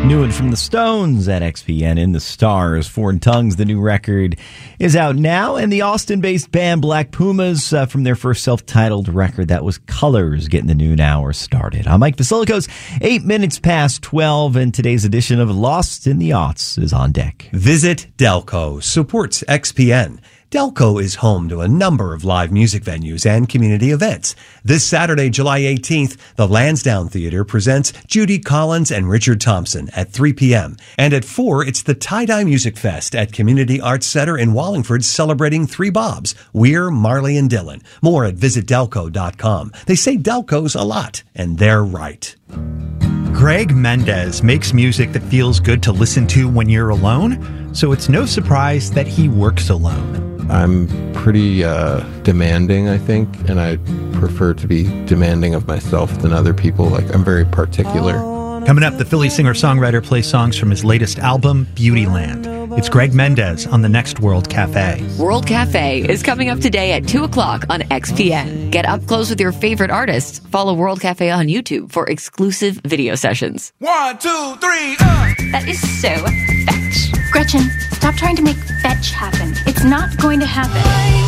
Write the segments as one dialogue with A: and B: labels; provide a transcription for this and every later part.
A: New one from the Stones at XPN in the Stars. Foreign Tongues, the new record, is out now. And the Austin-based band Black Pumas from their first self-titled record, that was Colors, getting the noon hour started. I'm Mike Vasilikos, 8 minutes past 12, and today's edition of Lost in the Aughts is on deck.
B: Visit Delco supports XPN. Delco is home to a number of live music venues and community events. This Saturday, July 18th, the Lansdowne Theater presents Judy Collins and Richard Thompson at 3 p.m. And at 4, it's the Tie-Dye Music Fest at Community Arts Center in Wallingford, celebrating 3 Bobs, Weir, Marley, and Dylan. More at visitdelco.com. They say Delco's a lot, and they're right.
C: Greg Mendez makes music that feels good to listen to when you're alone, so it's no surprise that he works alone.
D: I'm pretty demanding, I think, and I prefer to be demanding of myself than other people. Like, I'm very particular.
C: Coming up, the Philly singer-songwriter plays songs from his latest album, Beautyland. It's Greg Mendez on the next World Cafe.
E: World Cafe is coming up today at 2 o'clock on XPN. Get up close with your favorite artists. Follow World Cafe on YouTube for exclusive video sessions.
F: 1, 2, 3,
G: That is so fetch. Gretchen, stop trying to make fetch happen. It's not going to happen.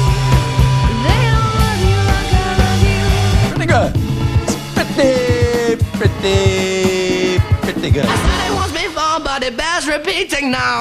F: Pretty good. It's pretty good. I said it once before, but it bears repeating now.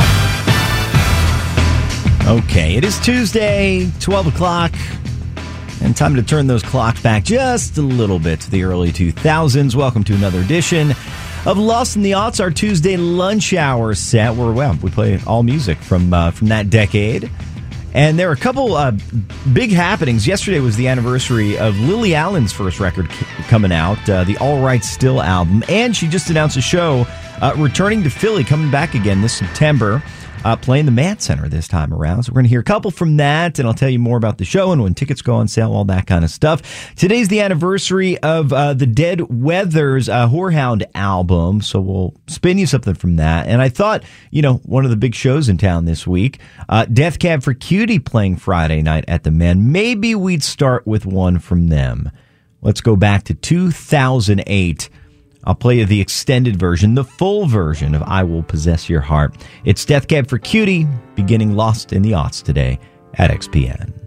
A: Okay, it is Tuesday, 12 o'clock, and time to turn those clocks back just a little bit to the early 2000s. Welcome to another edition of Lost in the Aughts, our Tuesday lunch hour set, where we play all music from that decade. And there are a couple big happenings. Yesterday was the anniversary of Lily Allen's first record coming out, the All Right Still album, and she just announced a show returning to Philly, coming back again this September. Playing the Matt Center this time around. So we're going to hear a couple from that, and I'll tell you more about the show and when tickets go on sale, all that kind of stuff. Today's the anniversary of the Dead Weathers Whorehound album, so we'll spin you something from that. And I thought, one of the big shows in town this week, Death Cab for Cutie playing Friday night at the Men. Maybe we'd start with one from them. Let's go back to 2008. I'll play you the extended version, the full version of I Will Possess Your Heart. It's Death Cab for Cutie, beginning Lost in the Aughts today at XPN.